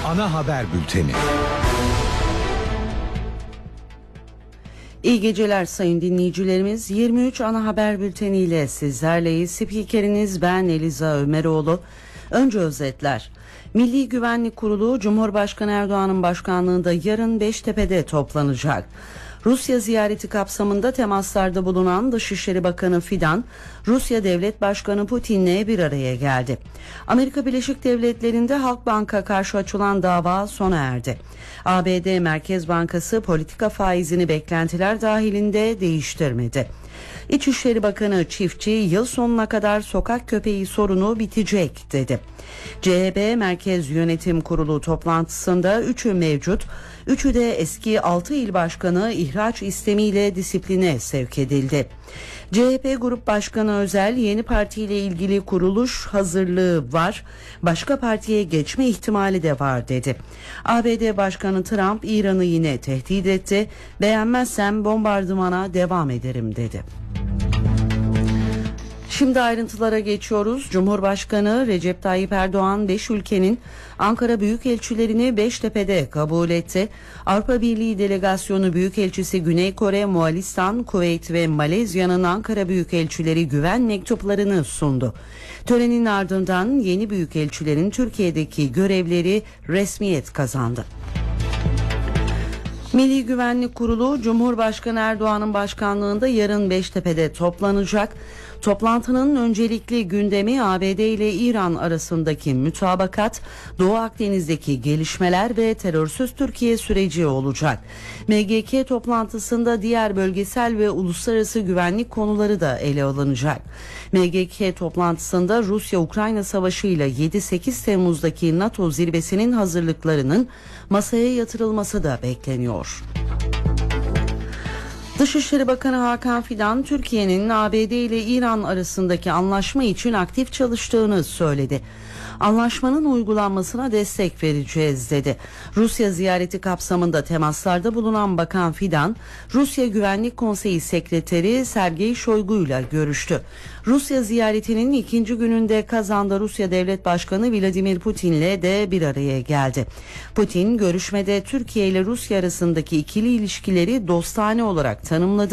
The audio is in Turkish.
Ana haber bülteni. İyi geceler sayın dinleyicilerimiz. 23 ana haber bülteniyle sizlerleyiz. Spikeriniz ben Eliza Ömeroğlu. Önce özetler. Milli Güvenlik Kurulu Cumhurbaşkanı Erdoğan'ın başkanlığında yarın Beştepe'de toplanacak. Rusya ziyareti kapsamında temaslarda bulunan Dışişleri Bakanı Fidan, Rusya Devlet Başkanı Putin'le bir araya geldi. Amerika Birleşik Devletleri'nde Halkbank'a karşı açılan dava sona erdi. ABD Merkez Bankası politika faizini beklentiler dahilinde değiştirmedi. İçişleri Bakanı Çiftçi yıl sonuna kadar sokak köpeği sorunu bitecek dedi. CHP Merkez Yönetim Kurulu toplantısında 3'ü mevcut, 3'ü de eski 6 il başkanı ihraç istemiyle disipline sevk edildi. CHP Grup Başkanı Özel yeni partiyle ilgili kuruluş hazırlığı var, başka partiye geçme ihtimali de var dedi. ABD Başkanı Trump İran'ı yine tehdit etti, beğenmezsem bombardımana devam ederim dedi. Şimdi ayrıntılara geçiyoruz. Cumhurbaşkanı Recep Tayyip Erdoğan 5 ülkenin Ankara Büyükelçilerini Beştepe'de kabul etti. Avrupa Birliği Delegasyonu Büyükelçisi Güney Kore, Moğolistan, Kuveyt ve Malezya'nın Ankara Büyükelçileri güven mektuplarını sundu. Törenin ardından yeni büyükelçilerin Türkiye'deki görevleri resmiyet kazandı. Milli Güvenlik Kurulu Cumhurbaşkanı Erdoğan'ın başkanlığında yarın Beştepe'de toplanacak. Toplantının öncelikli gündemi ABD ile İran arasındaki mütabakat, Doğu Akdeniz'deki gelişmeler ve terörsüz Türkiye süreci olacak. MGK toplantısında diğer bölgesel ve uluslararası güvenlik konuları da ele alınacak. MGK toplantısında Rusya-Ukrayna Savaşı ile 7-8 Temmuz'daki NATO zirvesinin hazırlıklarının masaya yatırılması da bekleniyor. Dışişleri Bakanı Hakan Fidan, Türkiye'nin ABD ile İran arasındaki anlaşma için aktif çalıştığını söyledi. Anlaşmanın uygulanmasına destek vereceğiz dedi. Rusya ziyareti kapsamında temaslarda bulunan Bakan Fidan, Rusya Güvenlik Konseyi Sekreteri Sergey Shoigu ile görüştü. Rusya ziyaretinin ikinci gününde Kazan'da Rusya Devlet Başkanı Vladimir Putin'le de bir araya geldi. Putin görüşmede Türkiye ile Rusya arasındaki ikili ilişkileri dostane olarak tanımladı.